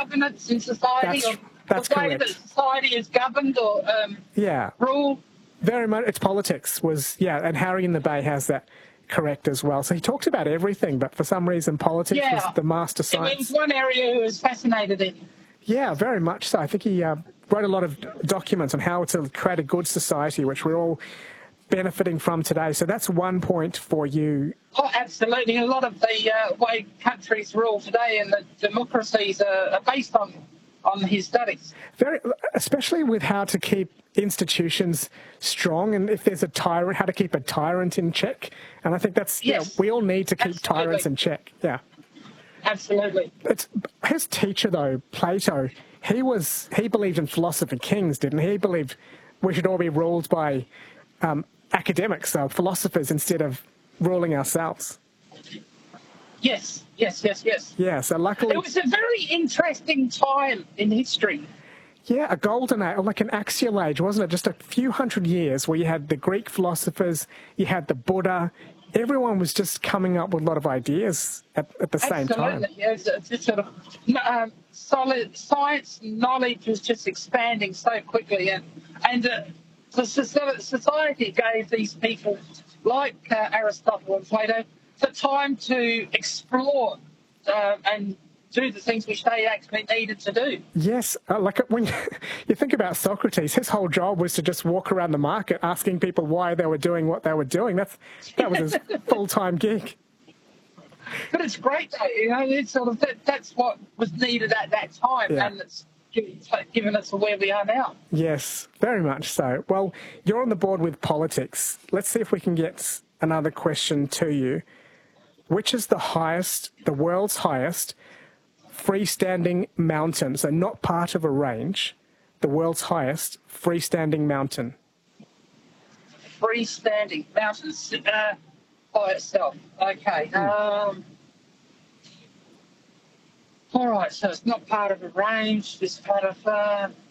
governance in society, That's the way that correct. society is governed or ruled. Very much, it's politics and Harry in the Bay has that correct as well. So he talked about everything, but for some reason politics was the master science. It was one area he was fascinated in. Yeah, very much so. I think he wrote a lot of documents on how to create a good society, which we're all benefiting from today. So that's 1 point for you. Oh, absolutely. A lot of the way countries rule today and the democracies are based on his studies. Especially with how to keep institutions strong, and if there's a tyrant, how to keep a tyrant in check. And I think that's, we all need to keep tyrants in check. Yeah. Absolutely. His teacher, though, Plato, he believed in philosophy kings, didn't he? He believed we should all be ruled by academics, philosophers, instead of ruling ourselves. Yes. Yeah, so luckily... It was a very interesting time in history. Yeah, a golden age, like an axial age, wasn't it? Just a few hundred years where you had the Greek philosophers, you had the Buddha. Everyone was just coming up with a lot of ideas at the same time. Absolutely, yes. It's sort of solid science knowledge was just expanding so quickly, and the society gave these people like Aristotle and Plato the time to explore and do the things which they actually needed to do. Yes, like when you think about Socrates, his whole job was to just walk around the market asking people why they were doing what they were doing. That was his full-time gig. But it's great, though. It's sort of that's what was needed at that time, and it's given us to where we are now. Yes, very much so. Well, you're on the board with politics. Let's see if we can get another question to you. Which is the world's highest freestanding mountain, so not part of a range, the world's highest freestanding mountain? Freestanding mountains by itself. Okay. All right, so it's not part of a range, it's part of...